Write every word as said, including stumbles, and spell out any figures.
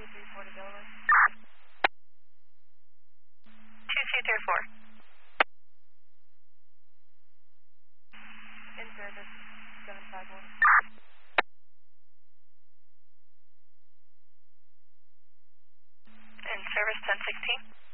three four to Delaware. two two three four. In service, seven five one. In service, ten sixteen.